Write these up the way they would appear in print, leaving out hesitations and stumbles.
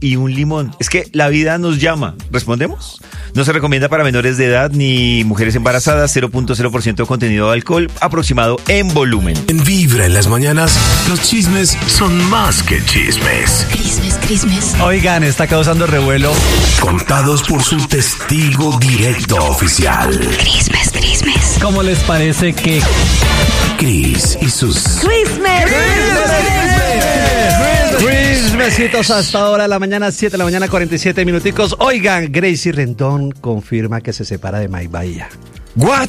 y un limón. Es que la vida nos llama. ¿Respondemos? No se recomienda para menores de edad ni mujeres embarazadas. 0.0% contenido de alcohol aproximado en volumen. En Vibra en las mañanas, los chismes son más que chismes. Crismes. Oigan, está causando revuelo. Contados por su testigo directo oficial. Crismes. ¿Cómo les parece que Cris y sus... Besitos hasta ahora de la mañana, 7 de la mañana, 47 minuticos. Oigan, Gracie Rendón confirma que se separa de Mike Bahía. ¿What?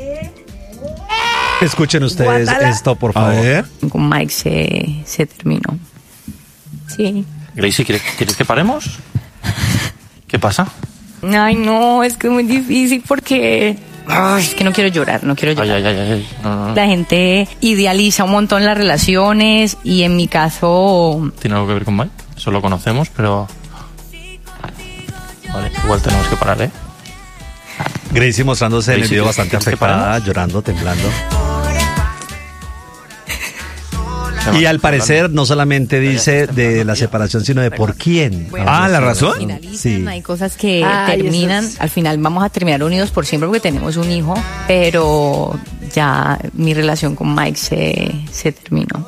Escuchen ustedes esto, por favor. A ver. Con Mike se terminó. Sí. Gracie, ¿quieres que paremos? ¿Qué pasa? Ay, no, es que es muy difícil porque... Ay, es que no quiero llorar. Ay. No. La gente idealiza un montón las relaciones y en mi caso... ¿Tiene algo que ver con Mike? Eso lo conocemos, pero... Vale, igual tenemos que parar, ¿eh? Gracie mostrándose en el video bastante ¿quieres que afectada, paremos? llorando, temblando. Y al parecer no solamente dice de la separación, sino de por quién. ¿La razón? Finalizan, hay cosas que terminan, al final vamos a terminar unidos por siempre porque tenemos un hijo, pero ya mi relación con Mike se terminó.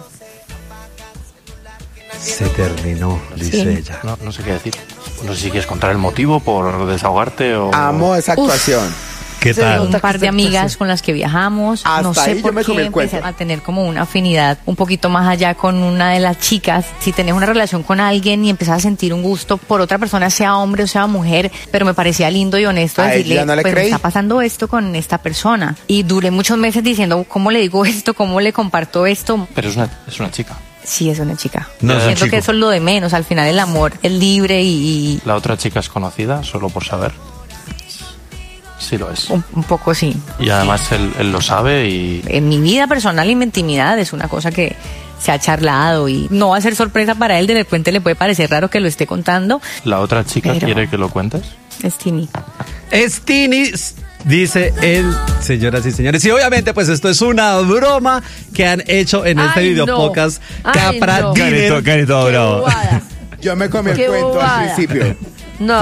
Se terminó, dice ella. No sé qué decir. No sé si quieres contar el motivo por desahogarte o... Amo esa actuación. ¿Qué tal? Un par de amigas con las que viajamos, Hasta no sé ahí yo por me comí qué el cuento. empecé a tener como una afinidad un poquito más allá con una de las chicas. Si tenés una relación con alguien y empezás a sentir un gusto por otra persona, sea hombre o sea mujer, pero me parecía lindo y honesto A decirle, ella no le pues me creí. está pasando esto con esta persona. Y duré muchos meses diciendo, ¿cómo le digo esto? ¿Cómo le comparto esto? Pero es una chica. Sí, es una chica. No, es un Siento chico. que eso es lo de menos. Al final el amor es libre y La otra chica es conocida, solo por saber. Sí lo es. un poco sí. Y además él lo sabe y... En mi vida personal y mi intimidad es una cosa que se ha charlado y no va a ser sorpresa para él. De repente le puede parecer raro que lo esté contando. ¿La otra chica Pero- quiere que lo cuentes? Es Tini. Es Tini, dice él, señoras y señores. Y obviamente, pues esto es una broma que han hecho en este Ay, video no. podcast. Ay, Capra no. Dinner. Carito Qué bravo. bobada. Yo me comí el Qué cuento bobada. al principio. No.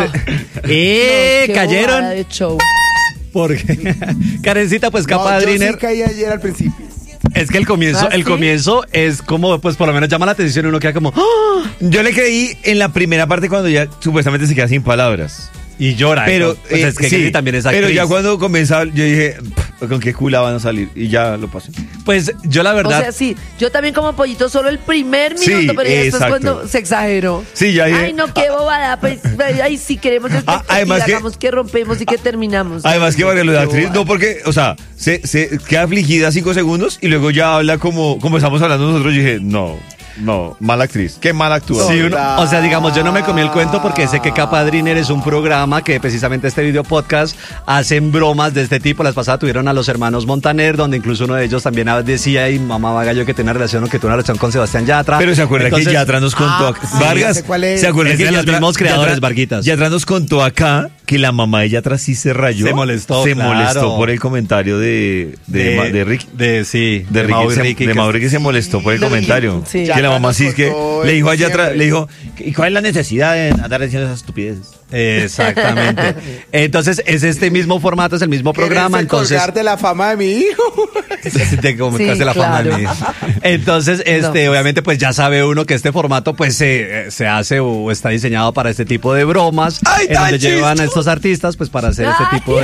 Qué Cayeron. bobada de show. Porque Karencita, pues Capa No, yo Driner. sí caí ayer al principio. Es que el comienzo es como, pues por lo menos llama la atención y uno queda como, ¡ah! Yo le creí en la primera parte cuando ya supuestamente se queda sin palabras. Y llora. Pero pues es que sí, Gracie también es actriz. pero ya cuando comenzaba yo dije, ¿con qué cula van a salir? Y ya lo pasé. Pues yo la O verdad. sea, sí, yo también como pollito solo el primer Sí, minuto, pero ya después exacto. cuando se exageró. Sí, ya dije. Ay, no, qué bobada. Pues, ay, sí, queremos además que- hagamos que rompemos y que terminamos. Además que María lo de Qué actriz, bobada. no porque, o sea, se queda afligida 5 segundos y luego ya habla como estamos hablando nosotros. Yo dije, no, mala actriz. Qué mal actúa. Sí, o sea, digamos, yo no me comí el cuento porque sé que Capa Driner es un programa que precisamente este video podcast hacen bromas de este tipo. Las pasadas tuvieron a los hermanos Montaner, donde incluso uno de ellos también decía, y mamá Gallo, que tenía una relación o que tuvo una relación con Sebastián Yatra. Pero se acuerda Entonces, que Yatra nos contó acá. sí, Vargas, sé cuál es. ¿se acuerda Es que de los mismos creadores, Varguitas. Yatra nos contó acá que la mamá de Yatra sí se rayó. Se molestó, Se claro. molestó por el comentario de Ricky. De Ricky, Mau y se- Ricky, de que- Mau Ricky se molestó por el De Ricky, comentario. sí. Que la Yatra mamá nos sí es que contó le en dijo a Yatra, diciembre. le dijo, ¿y cuál es la necesidad de andar diciendo esas estupideces? Exactamente. Entonces, es este mismo formato, es el mismo programa. ¿Quieres Entonces, colgar de la fama de mi hijo? de cómo Sí, hace la fama de claro. mí. Entonces, obviamente, pues ya sabe uno que este formato, pues se hace o está diseñado para este tipo de bromas, ¡Ay, en donde tan llevan a estos artistas, pues para hacer este tipo de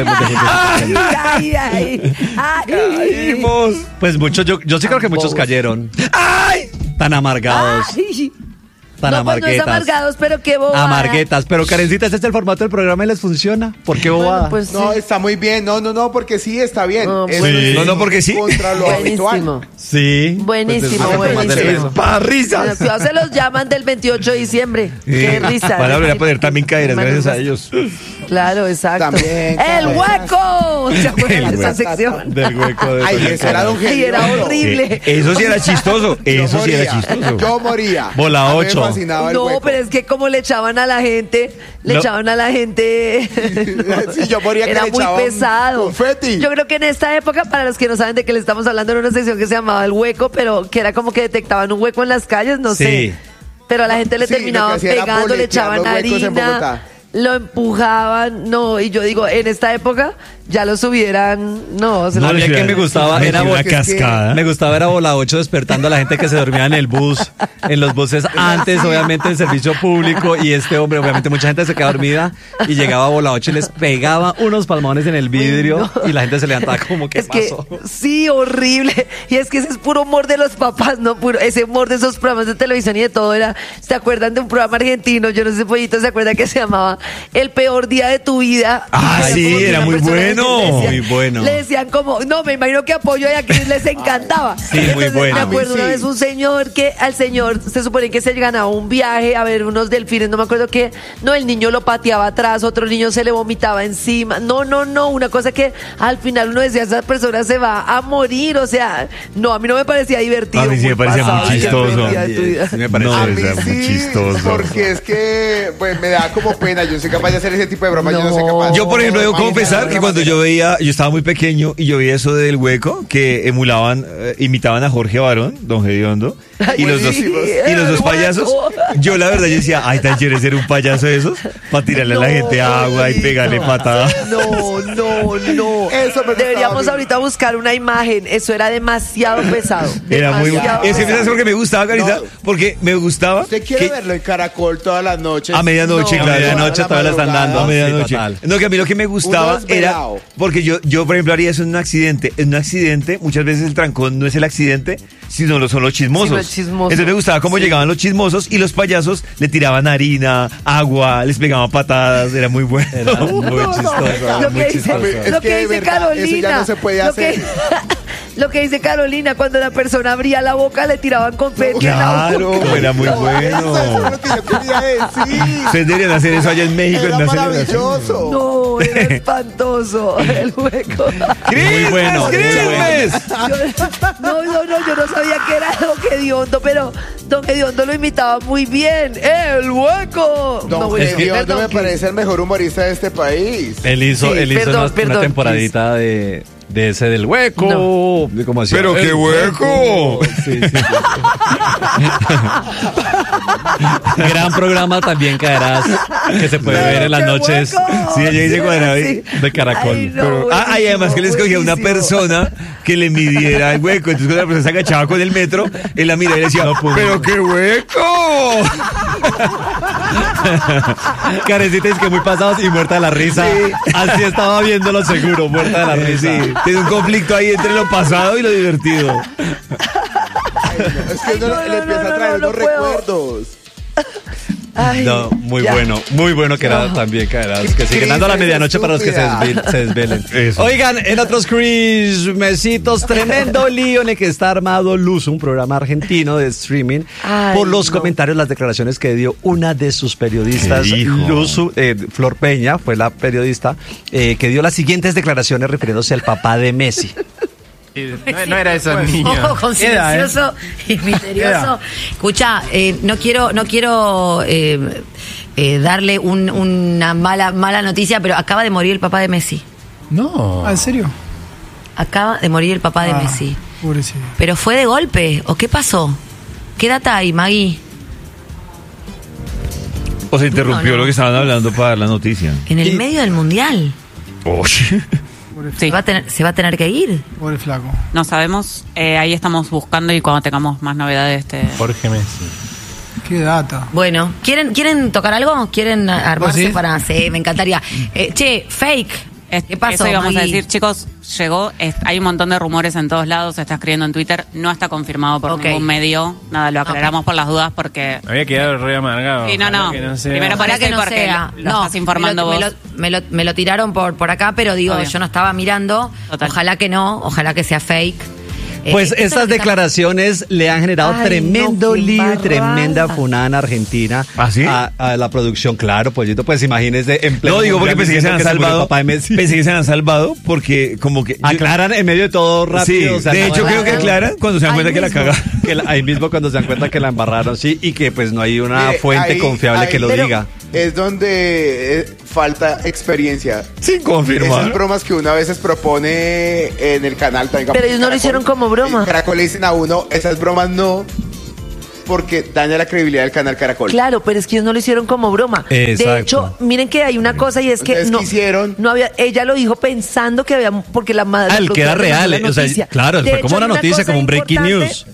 Caímos. Pues muchos, yo sí creo que muchos cayeron. ¡Ay! Tan amargados, Ay. tan No, pues no es amarguetas. amargados, pero qué bobada. Amarguetas, pero Karencita, este es el formato del programa y les funciona. ¿Por qué bobada? Bueno, pues No, sí. está muy bien. No, porque sí, está bien. No, Eso bueno. es No, porque sí. Contra lo Buenísimo. habitual. Sí. Buenísimo, Pues, buenísimo. buenísimo. ¡Para En la risas! ciudad se los llaman del 28 de diciembre. Qué risa. Van a volver a poner también caderas Hermanos, gracias a ellos. Claro, exacto. También, ¡El claro. hueco! ¿Se acuerdan de esa hueco. sección? Del hueco de Ay, eso era Don Ay, Genio. era horrible. Eso sí era chistoso. Yo Eso sí era moría. chistoso. Yo moría. Bola A mí me 8. fascinaba el No, hueco. pero es que como le echaban a la gente, No. Sí, yo moría que era le muy echaban pesado. confeti. Yo creo que en esta época, para los que no saben de qué le estamos hablando, era una sección que se llamaba El Hueco, pero que era como que detectaban un hueco en las calles, no sé. pero a la gente le Sí, lo terminaban que hacía era pegando, le boletear echaban los huecos en harina, Bogotá. lo empujaban, no, y yo digo, en esta época ya los hubieran, no, se No, los- a mí el que me gustaba era una porque es que cascada. me gustaba era Bola 8 despertando a la gente que se dormía en el bus, en los buses antes, obviamente, el servicio público, y este hombre, obviamente, mucha gente se quedaba dormida y llegaba a Bola 8 y les pegaba unos palmones en el vidrio y la gente se levantaba como, ¿qué es que, pasó? sí, horrible. Y es que ese es puro humor de los papás, ¿no? Puro, ese humor de esos programas de televisión y de todo era. ¿Se acuerdan de un programa argentino? Yo no sé, Pollito, ¿se acuerda que se llamaba El peor día de tu vida? Ah, Era sí, como que era una muy persona que bueno. le decían- Muy bueno. Le decían como, no, me imagino que Apoyo y a Cris les encantaba. Sí, muy Entonces, bueno. Me acuerdo A mí una sí. vez un señor que al señor se supone que se ganaba un viaje a ver unos delfines, no me acuerdo qué. No, el niño lo pateaba atrás, otro niño se le vomitaba encima. No, una cosa que al final uno decía, esa persona se va a morir, o sea, no, a mí no me parecía divertido. A mí sí me parecía muy pasado, chistoso. el día de tu vida. Sí, me parece. No, A mí es muy sí, chistoso. porque es que pues, me da como pena. Yo soy capaz de hacer ese tipo de bromas, yo no soy capaz. Yo, por ejemplo, debo Imagínate confesar de que otra cuando manera. yo veía, yo estaba muy pequeño y yo veía eso del hueco, que emulaban, imitaban a Jorge Barón, Don Hediondo, y los dos, buenísimo. y los dos El payasos. hueco. Yo la verdad, yo decía, ay, tan chévere ser un payaso de esos, para tirarle a la gente agua y pegarle patadas. No. Eso me gustaba Deberíamos a mí. ahorita buscar una imagen. Eso era demasiado pesado. Era muy demasiado bueno. Ese pesado. es porque me gustaba, Carita, No. porque me gustaba ¿Usted quiere que verlo en Caracol todas las noches? a medianoche, No, claro. A medianoche todavía la están dando. A medianoche. Sí, total. No, que a mí lo que me gustaba Uno era desvelado. porque yo por ejemplo haría eso en un accidente. En un accidente muchas veces el trancón no es el accidente, sino son los chismosos. Sí, los chismosos. Entonces me gustaba cómo llegaban los chismosos y los payasos le tiraban harina, agua, les pegaban patadas, era muy bueno. Era muy chistoso, Lo muy que dice, chistoso. Es lo que que de dice verdad, Carolina. eso ya no se puede lo que- hacer. Lo que dice Carolina, cuando la persona abría la boca le tiraban confeti en la Claro, boca. era muy Eso es bueno. lo que yo quería decir. Ustedes deberían hacer eso allá en México. Era en una celebración. maravilloso. No, era espantoso el hueco. Muy bueno, muy ¡Crismes! No, yo no sabía que era Don Hediondo, pero Don Hediondo lo imitaba muy bien. ¡El hueco! Don voy a Hediondo perdón, me que- parece el mejor humorista de este país. Él hizo, Sí, él hizo perdón, una perdón, temporadita de ese del hueco. No. de cómo hacía, Pero qué el hueco. Sí, sí. Gran programa también caerás que se puede ver en las ¡Qué noches hueco! Sí, ella dice cuadrado Sí. de Caracol. Ay, no, Pero- y además que le escogía una buenísimo. persona que le midiera el hueco. Entonces cuando la persona se agachaba con el metro, él la miraba y le decía, ¡pero qué hueco! Carecita es que muy pasados y muerta de la risa. Así estaba viéndolo seguro, muerta de la risa. Sí, tiene un conflicto ahí entre lo pasado y lo divertido. Es que Ay, uno no, le no, empieza no, a traer no los puedo. recuerdos. Ay, No, muy ya. bueno que era también caerás. Que siguen dando a la medianoche para los que se desvelen. Eso. Oigan, en otros Christmesitos, tremendo lío en el que está armado Luz, un programa argentino de streaming, Ay, por los no. comentarios, las declaraciones que dio una de sus periodistas, ¿Qué dijo? Luz, Flor Peña, fue la periodista, que dio las siguientes declaraciones refiriéndose al papá de Messi. No era eso, niño. Ojo, con silencioso y misterioso. Escucha, no quiero darle una mala noticia, pero acaba de morir el papá de Messi. No. ¿En serio? Acaba de morir el papá de Messi. Pobrecito. ¿Pero fue de golpe o qué pasó? ¿Qué data hay, Maggie? O se interrumpió No. lo que estaban hablando para dar la noticia. En el medio del mundial. Oye. Se va a tener que ir. Pobre flaco. No sabemos, ahí estamos buscando y cuando tengamos más novedades Jorge Messi. Qué data. Bueno, ¿quieren tocar algo? ¿Quieren armarse ¿Vos sí? para...? Sí, me encantaría. Che, fake. ¿Qué pasó, Eso íbamos a Maggie? decir, chicos, llegó, hay un montón de rumores en todos lados, se está escribiendo en Twitter, no está confirmado por Ok. ningún medio, nada, lo aclaramos por las dudas porque... Me había quedado re amargado. Sí, no. Ojalá que no sea. Primero para Ojalá que no porque sea. lo estás informando me vos. me lo tiraron por acá, pero digo, Obvio. yo no estaba mirando. Total. Ojalá que no, ojalá que sea fake. Pues esto es lo estas que está- declaraciones le han generado Ay, tremendo no, qué lío y embarrada. tremenda funada en Argentina. ¿Ah, sí? A la producción, claro, Pollito, pues imagínese en pleno No, digo porque mundial pensé que se diciendo han murió el salvado. papá de Messi. Pensé que se han salvado porque como que... Aclaran en medio de todo rápido. Sí, o sea, de no- hecho creo que aclaran cuando se dan Ahí cuenta que la mismo. caga. que ahí mismo cuando se dan cuenta que la embarraron, sí, y que pues no hay una fuente Ahí- confiable ahí- que lo pero diga. Es donde falta experiencia. Sin confirmar. Esas bromas que uno a veces propone en el canal. también, Pero ellos no lo hicieron como broma. En Caracol le dicen a uno, esas bromas no. porque daña la credibilidad del canal Caracol. Claro, pero es que ellos no lo hicieron como broma. Exacto. De hecho, miren que hay una cosa y es que Entonces, ¿qué hicieron? no había, ella lo dijo pensando que había, porque la madre. El que era real, o sea, claro, fue como una noticia, como un breaking news.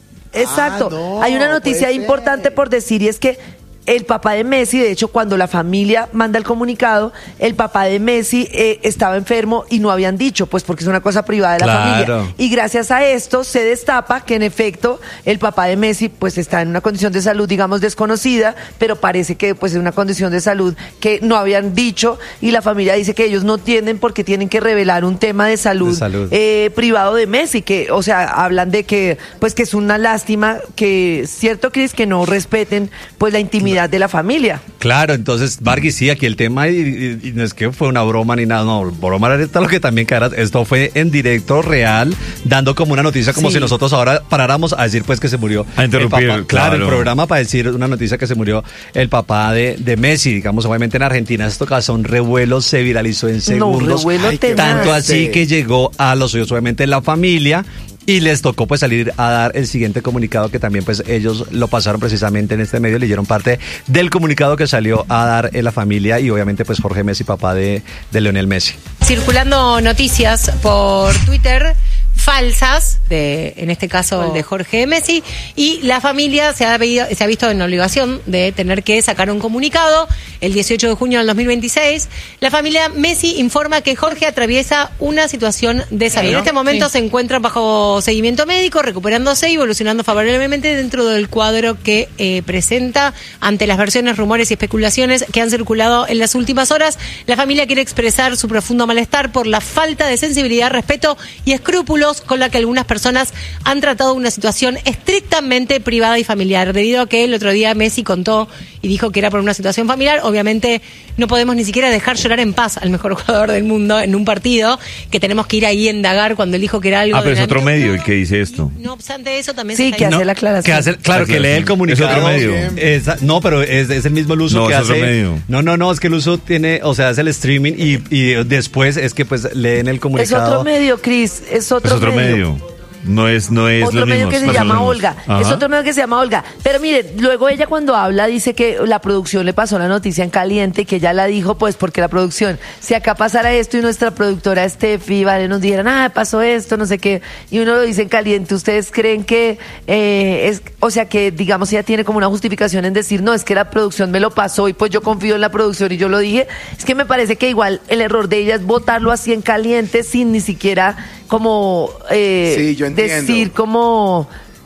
Exacto. no, Hay una noticia puede importante ser. por decir y es que el papá de Messi, de hecho, cuando la familia manda el comunicado, el papá de Messi estaba enfermo y no habían dicho, pues porque es una cosa privada de la familia. Y gracias a esto se destapa que en efecto el papá de Messi pues está en una condición de salud, digamos, desconocida, pero parece que pues es una condición de salud que no habían dicho y la familia dice que ellos no tienen porque tienen que revelar un tema de salud, privado de Messi, que, o sea, hablan de que pues que es una lástima que, cierto, Cris, que no respeten pues la intimidad de la familia. Claro, entonces, Vargas, sí, aquí el tema, y no es que fue una broma ni nada, no, broma era lo que también cara, esto fue en directo real, dando como una noticia, como si nosotros ahora paráramos a decir pues que se murió a interrumpir, el papá. Claro, el programa para decir una noticia que se murió el papá de Messi, digamos, obviamente en Argentina esto causó un revuelo, se viralizó en segundos, tanto así que llegó a los suyos, obviamente la familia, y les tocó pues salir a dar el siguiente comunicado que también pues ellos lo pasaron precisamente en este medio, leyeron parte del comunicado que salió a dar la familia y obviamente pues Jorge Messi, papá de Lionel Messi. Circulando noticias por Twitter falsas, en este caso el de Jorge Messi, y la familia se ha visto en la obligación de tener que sacar un comunicado el 18 de junio del 2026. La familia Messi informa que Jorge atraviesa una situación de salud. En este momento se encuentra bajo seguimiento médico, recuperándose y evolucionando favorablemente dentro del cuadro que presenta ante las versiones, rumores y especulaciones que han circulado en las últimas horas. La familia quiere expresar su profundo malestar por la falta de sensibilidad, respeto y escrúpulos con la que algunas personas han tratado una situación estrictamente privada y familiar, debido a que el otro día Messi contó y dijo que era por una situación familiar. Obviamente no podemos ni siquiera dejar llorar en paz al mejor jugador del mundo en un partido, que tenemos que ir ahí a indagar cuando él dijo que era algo. Pero es otro medio el que dice esto. No obstante eso, también sí, que hace la aclaración. Claro, que lee el comunicado. Es otro medio. No, pero es el mismo el uso que es hace. Otro medio. No, es que el uso tiene, o sea, es el streaming y después es que pues leen el comunicado. Es otro medio, Cris, es otro medio. No es otro medio que se llama Olga. Ajá. Es otro medio que se llama Olga. Pero miren, luego ella cuando habla dice que la producción le pasó la noticia en caliente, que ella la dijo pues porque la producción, si acá pasara esto y nuestra productora Steffi, vale, nos dijeran, pasó esto, no sé qué, y uno lo dice en caliente, ¿ustedes creen que o sea que digamos ella tiene como una justificación en decir, no, es que la producción me lo pasó y pues yo confío en la producción y yo lo ddije? Es que me parece que igual el error de ella es botarlo así en caliente sin ni siquiera como sí, yo entiendo. Decir como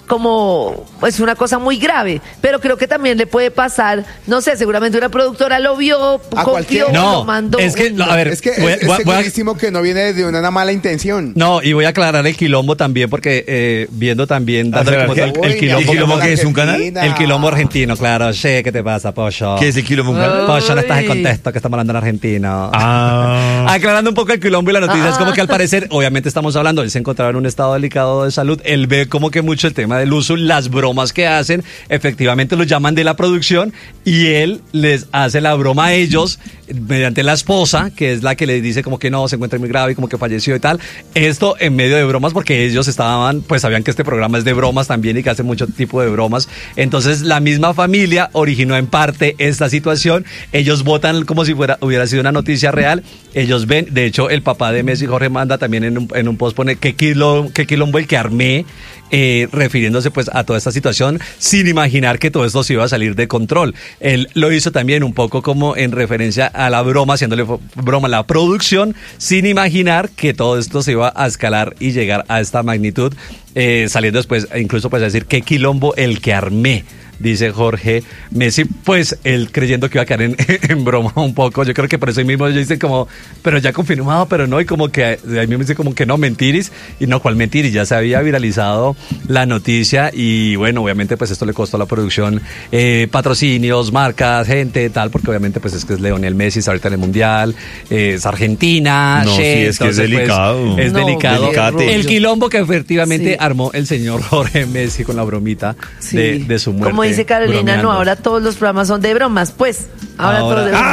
es una cosa muy grave, pero creo que también le puede pasar, no sé, seguramente una productora lo vio, confió, lo mandó. Es que, a ver, es que es clarísimo que no viene de una mala intención. No, y voy a aclarar el quilombo también, porque viendo también el quilombo. ¿El quilombo que es un canal? El quilombo argentino, claro. Che, ¿qué te pasa, Pollo? ¿Qué es el quilombo un canal? Pollo, no estás en contexto, que estamos hablando en argentino. Aclarando un poco el quilombo y la noticia, es como que al parecer, obviamente estamos hablando, él se encontraba en un estado delicado de salud, él ve como que mucho el tema del uso, las bromas que hacen, efectivamente los llaman de la producción y él les hace la broma a ellos mediante la esposa, que es la que le dice como que no, se encuentra muy grave y como que falleció y tal. Esto en medio de bromas porque ellos pues sabían que este programa es de bromas también y que hace mucho tipo de bromas. Entonces la misma familia originó en parte esta situación. Ellos votan como si hubiera sido una noticia real. Ellos ven, de hecho el papá de Messi, Jorge, manda también en un post, pone qué quilombo el que armé, refiriéndose pues a toda esta situación sin imaginar que todo esto se iba a salir de control. Él lo hizo también un poco como en referencia a la broma, haciéndole broma a la producción, sin imaginar que todo esto se iba a escalar y llegar a esta magnitud, saliendo después incluso pues a decir qué quilombo el que armé, dice Jorge Messi, pues él creyendo que iba a caer en broma un poco. Yo creo que por eso mismo ellos dicen como, pero ya confirmado, pero no, y como que ahí mismo dice como que no, mentiris, y no, ¿cuál mentiris? Ya se había viralizado la noticia y bueno, obviamente pues esto le costó a la producción patrocinios, marcas, gente, tal, porque obviamente pues es que es Lionel Messi, está ahorita en el Mundial, es Argentina, no, sí, es que es delicado. Pues, es delicado. Delicate. El quilombo que efectivamente armó el señor Jorge Messi con la bromita de su muerte. Como dice Carolina, no, ahora todos los programas son de bromas, pues. Ahora todos de bromas.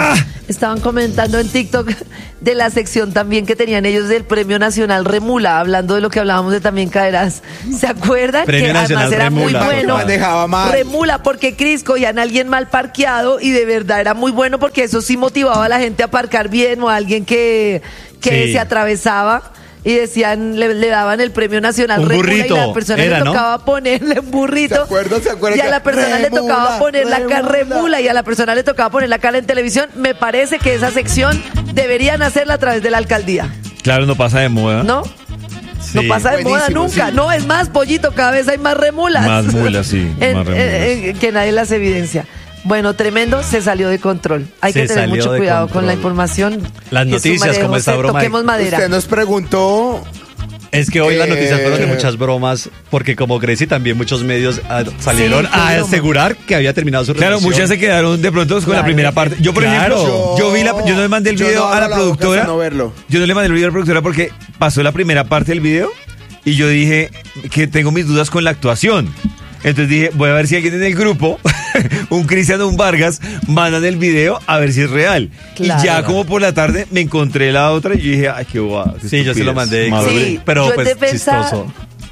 Estaban comentando en TikTok de la sección también que tenían ellos del Premio Nacional Remula, hablando de lo que hablábamos de También Caerás. ¿Se acuerdan? Premio que Nacional además era Remula, muy bueno. porque dejaba mal. Remula, porque Cris cogían a alguien mal parqueado y de verdad era muy bueno porque eso sí motivaba a la gente a aparcar bien o a alguien que Sí. se atravesaba. Y decían, le daban el Premio Nacional Un Remula burrito, y a la persona era, le ¿no? tocaba ponerle un burrito. ¿Se acuerdan Y a la persona le Remula, tocaba poner la cara Remula. Remula y a la persona le tocaba poner la cara en televisión. Me parece que esa sección deberían hacerla a través de la alcaldía. Claro, no pasa de moda. ¿No? Sí. No pasa de moda Buenísimo, nunca. sí. No, es más, Pollito, cada vez hay más remulas. Más mulas, sí, más remulas. Que nadie las evidencia. Bueno, tremendo, se salió de control. Hay Se que tener salió mucho de cuidado control. con la información. Las que noticias, sumaremos, como esta broma de- Toquemos madera. Usted nos preguntó. Es que hoy las noticias fueron de muchas bromas, porque como Gracie también muchos medios salieron Sí, qué a broma. asegurar que había terminado su Claro, relación. muchas se quedaron de pronto con Claro. la primera parte. Yo, por Claro. ejemplo, yo no le mandé el Yo video no a la abro la boca productora. hasta no verlo. Yo no le mandé el video a la productora porque pasó la primera parte del video y yo dije que tengo mis dudas con la actuación. Entonces dije, voy a ver si alguien en el grupo, un Cristian o un Vargas, mandan el video a ver si es real. Claro. Y ya como por la tarde me encontré la otra y yo dije, ay, qué guay. Sí, yo se lo mandé. Sí, pero yo en pues defensa chistoso.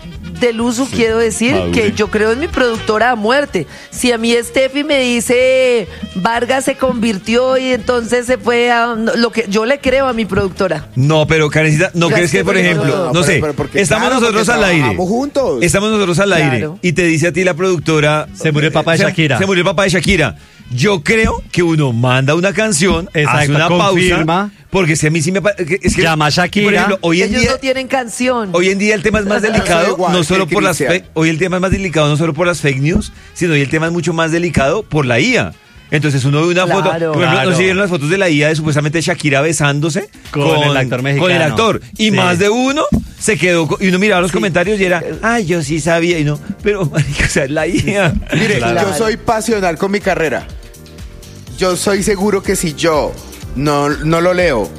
del uso quiero decir madure. que yo creo en mi productora a muerte. Si a mí Steffi me dice Vargas se convirtió y entonces se fue a lo que yo le creo a mi productora. No, pero Karencita, ¿no Ya crees sé, que, por pero ejemplo, no, no pero- sé, pero porque, estamos claro, nosotros porque al aire, trabajamos juntos. estamos nosotros al aire Claro. y te dice a ti la productora, Se murió el papá de Shakira. Se murió el papá de Shakira. Yo creo que uno manda una canción, hace Exacto, una confirma. pausa, porque si a mí sí me es que, Llama a Shakira. por ejemplo, hoy en Ellos día no tienen canción. Hoy en día el tema es más Yo soy delicado, igual no que solo por las Cristian. hoy el tema es más delicado no solo por las fake news, sino hoy el tema es mucho más delicado por la IA. Entonces uno ve una Claro. foto, por ejemplo, Claro. no se vieron las fotos de la IA de supuestamente Shakira besándose Con el actor mexicano. Con el actor. Y Sí. más de uno se quedó, y uno miraba los comentarios y era, ay, yo sí sabía, y no, pero, marica, o sea, es la IA. Mire, Claro. yo soy pasional con mi carrera. Yo soy seguro que si yo no lo leo,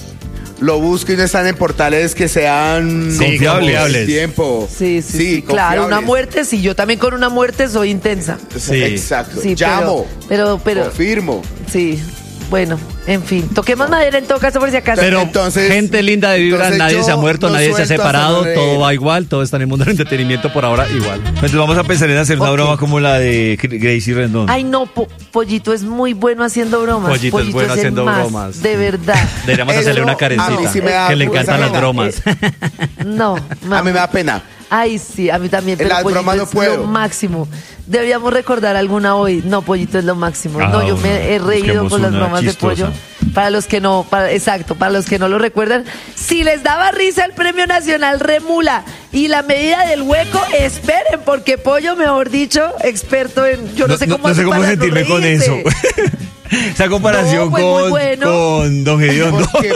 lo busco y no están en portales que sean Sí, confiables. Tiempo. Sí, claro, una muerte, sí, yo también con una muerte soy intensa. Sí. Exacto. Sí, Llamo. pero, Confirmo. sí, bueno, en fin, toquemos madera en todo caso por si acaso. Pero Entonces- gente linda de Vibra, entonces nadie yo se ha muerto, no nadie se ha suelto hasta separado, no todo leer. va igual, todo está en el mundo del entretenimiento por ahora igual. Entonces vamos a pensar en hacer una Ok. broma como la de Gracie Rendón. Ay, no, Pollito es muy bueno haciendo bromas. Pollito es bueno el haciendo más, bromas. De verdad. Deberíamos Eso hacerle una a mí carencita, sí me da que le vergüenza encantan las ajena. bromas. No, A mí me da pena. Ay, sí, a mí también. En Pero las Pollito bromas no es puedo. lo máximo. Deberíamos recordar alguna hoy. No, Pollito es lo máximo. Ah, No, yo me he bueno, reído busquemos con las una bromas chistosa. de Pollo. Para los que no, exacto, para los que no lo recuerdan. Si les daba risa el Premio Nacional Remula y la medida del hueco, esperen, porque Pollo, mejor dicho, experto en. Yo no sé cómo hace para no sentirme con reírse. eso. Esa comparación No, pues, muy bueno. con Don Gediondo. Porque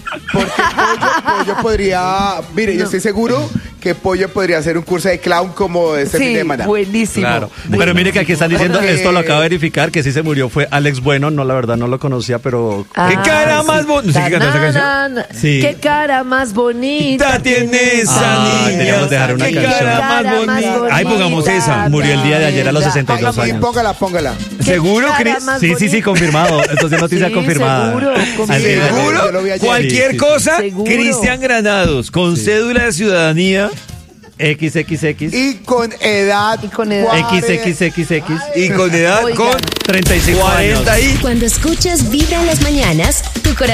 Pollo podría. Mire, yo estoy seguro que Pollo podría hacer un curso de clown como este fin Sí, de semana. buenísimo. Claro. buenísimo. Pero mire que aquí están diciendo, Porque- esto lo acabo de verificar, que sí se murió, fue Alex Bueno, no, la verdad no lo conocía, pero... ¡Qué cara más bonita! No sé qué canta esa canción. Tanana, Sí. ¡Qué cara más bonita tiene esa Ah, niña! teníamos que dejar una ¡Qué canción. cara más bonita! Ay, pongamos esa. Murió el día de ayer a los 62 años. Póngala. ¿Seguro, cara Cris? más Sí, bonita. confirmado. Esto es noticia Sí, confirmada. seguro, Al día de ayer. ¿Seguro? Yo lo vi ayer. Cualquier Sí, sí, cosa, Seguro. Cristian Granados, con cédula de ciudadanía XXX. Y con edad. Y con edad. XXXX. y con edad Oigan. con 35 años. 40 y Cuando escuchas Vibra en las mañanas, tu corazón